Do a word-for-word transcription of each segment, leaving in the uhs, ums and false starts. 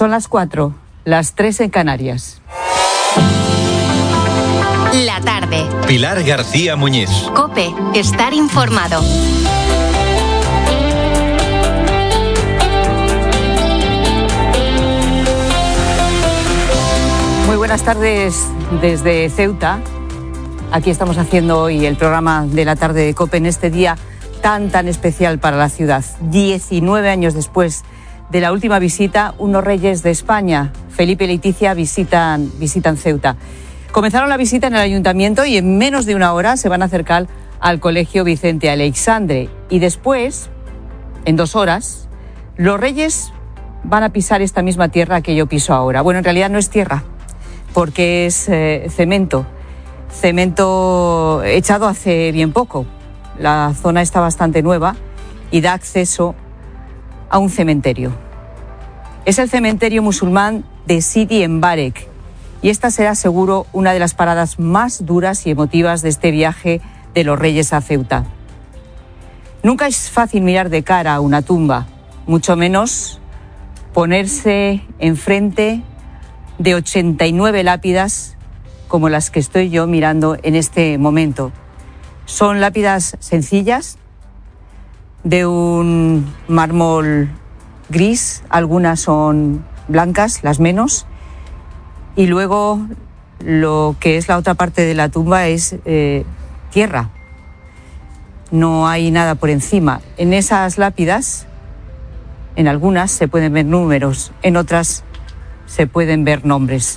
Son las cuatro, las tres en Canarias. La tarde. Pilar García Muñiz. COPE, estar informado. Muy buenas tardes desde Ceuta. Aquí estamos haciendo hoy el programa de la tarde de COPE en este día tan, tan especial para la ciudad. diecinueve años después de la última visita, unos reyes de España, Felipe y Leticia, visitan, visitan Ceuta. Comenzaron la visita en el ayuntamiento y en menos de una hora se van a acercar al Colegio Vicente Aleixandre. Y después, en dos horas, los reyes van a pisar esta misma tierra que yo piso ahora. Bueno, en realidad no es tierra, porque es eh, cemento. Cemento echado hace bien poco. La zona está bastante nueva y da acceso a un cementerio. Es el cementerio musulmán de Sidi Mbarek y esta será seguro una de las paradas más duras y emotivas de este viaje de los reyes a Ceuta. Nunca es fácil mirar de cara a una tumba, mucho menos ponerse enfrente de ochenta y nueve lápidas como las que estoy yo mirando en este momento. Son lápidas sencillas, de un mármol gris, algunas son blancas, las menos, y luego lo que es la otra parte de la tumba es eh, tierra. No hay nada por encima. En esas lápidas, en algunas se pueden ver números, en otras se pueden ver nombres.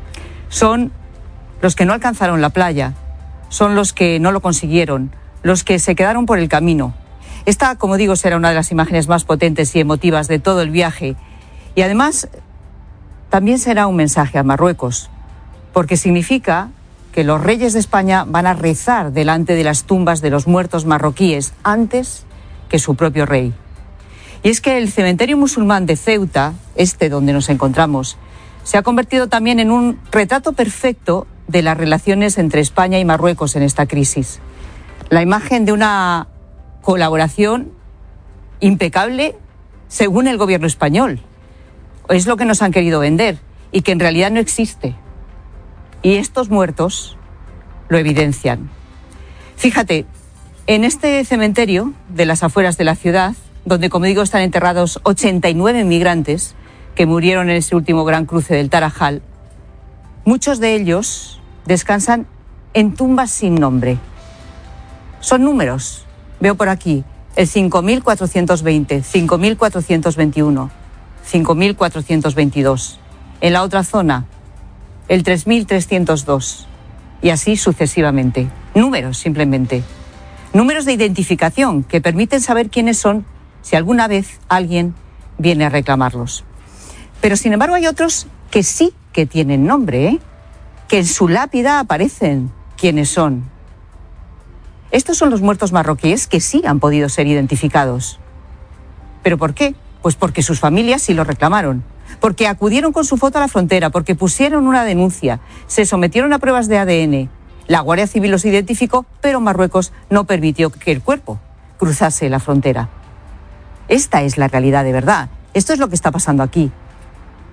Son los que no alcanzaron la playa, son los que no lo consiguieron, los que se quedaron por el camino. Esta, como digo, será una de las imágenes más potentes y emotivas de todo el viaje. Y además, también será un mensaje a Marruecos, porque significa que los reyes de España van a rezar delante de las tumbas de los muertos marroquíes antes que su propio rey. Y es que el cementerio musulmán de Ceuta, este donde nos encontramos, se ha convertido también en un retrato perfecto de las relaciones entre España y Marruecos en esta crisis. La imagen de una colaboración impecable según el gobierno español. Es lo que nos han querido vender y que en realidad no existe. Y estos muertos lo evidencian. Fíjate, en este cementerio de las afueras de la ciudad, donde, como digo, están enterrados ochenta y nueve migrantes que murieron en ese último gran cruce del Tarajal, muchos de ellos descansan en tumbas sin nombre. Son números. Veo por aquí el cinco mil cuatrocientos veinte, cinco mil cuatrocientos veintiuno, cinco mil cuatrocientos veintidós. En la otra zona, el tres mil trescientos dos. Y así sucesivamente. Números, simplemente. Números de identificación que permiten saber quiénes son si alguna vez alguien viene a reclamarlos. Pero, sin embargo, hay otros que sí que tienen nombre, ¿eh? Que en su lápida aparecen quiénes son. Estos son los muertos marroquíes que sí han podido ser identificados. ¿Pero por qué? Pues porque sus familias sí lo reclamaron, porque acudieron con su foto a la frontera, porque pusieron una denuncia, se sometieron a pruebas de A D N. La Guardia Civil los identificó, pero Marruecos no permitió que el cuerpo cruzase la frontera. Esta es la realidad de verdad. Esto es lo que está pasando aquí.